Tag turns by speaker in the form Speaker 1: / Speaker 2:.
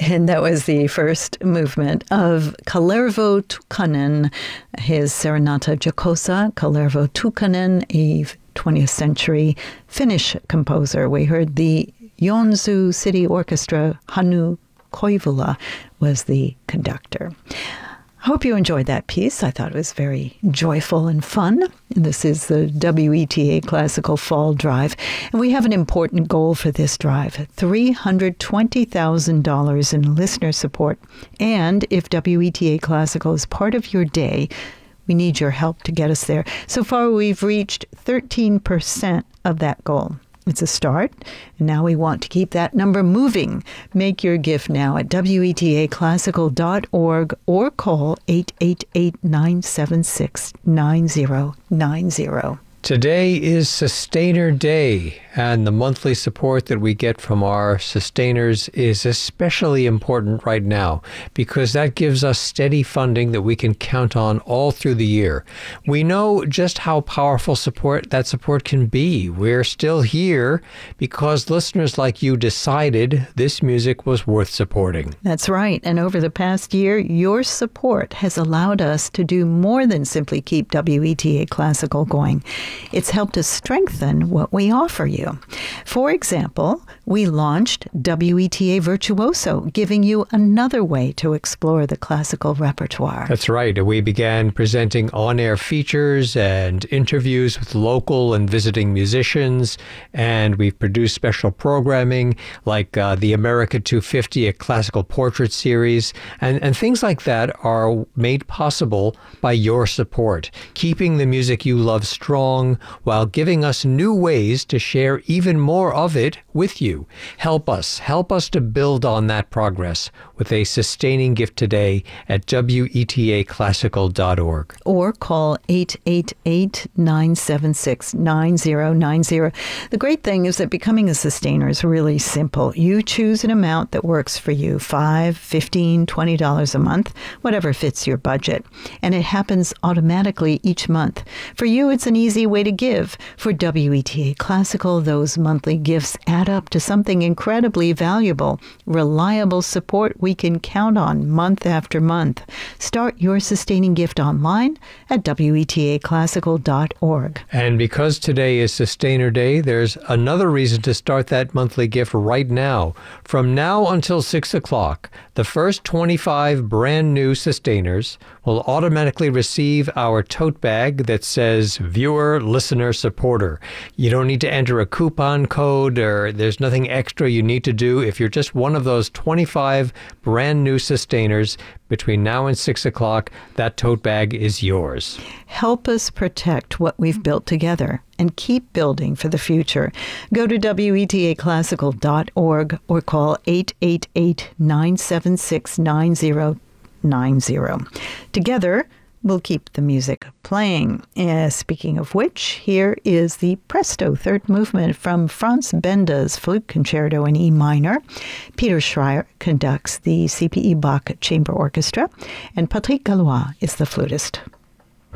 Speaker 1: And that was the first movement of Kalervo Tukkanen, his Serenata Jocosa. Kalervo Tukkanen, a 20th century Finnish composer. We heard the Joensuu City Orchestra, Hannu Koivula was the conductor. I hope you enjoyed that piece. I thought it was very joyful and fun. And this is the WETA Classical Fall Drive. And we have an important goal for this drive, $320,000 in listener support. And if WETA Classical is part of your day, we need your help to get us there. So far, we've reached 13% of that goal. It's a start, and now we want to keep that number moving. Make your gift now at wetaclassical.org or call 888-976-9090.
Speaker 2: Today is Sustainer Day, and the monthly support that we get from our sustainers is especially important right now because that gives us steady funding that we can count on all through the year. We know just how powerful that support can be. We're still here because listeners like you decided this music was worth supporting.
Speaker 1: That's right. And over the past year, your support has allowed us to do more than simply keep WETA Classical going. It's helped us strengthen what we offer you. For example, we launched WETA Virtuoso, giving you another way to explore the classical repertoire.
Speaker 2: That's right. We began presenting on-air features and interviews with local and visiting musicians, and we've produced special programming like the America 250, a classical portrait series, and things like that are made possible by your support, keeping the music you love strong while giving us new ways to share even more of it with you. Help us to build on that progress with a sustaining gift today at wetaclassical.org.
Speaker 1: Or call 888-976-9090. The great thing is that becoming a sustainer is really simple. You choose an amount that works for you, $5, $15, $20 a month, whatever fits your budget. And it happens automatically each month. For you, it's an easy way to give. For WETA Classical, those monthly gifts add up to something incredibly valuable, reliable support we can count on month after month. Start your sustaining gift online at wetaclassical.org.
Speaker 2: And because today is Sustainer Day, there's another reason to start that monthly gift right now. From now until 6 o'clock, the first 25 brand new sustainers will automatically receive our tote bag that says Viewer Listener Supporter. You don't need to enter a coupon code, or there's nothing extra you need to do. If you're just one of those 25 brand new sustainers, between now and 6 o'clock, that tote bag is yours.
Speaker 1: Help us protect what we've built together and keep building for the future. Go to wetaclassical.org or call 888-976-9090. Together, we'll keep the music playing. Speaking of which, here is the Presto third movement from Franz Benda's Flute Concerto in E minor. Peter Schreier conducts the CPE Bach Chamber Orchestra, and Patrick Gallois is the flutist.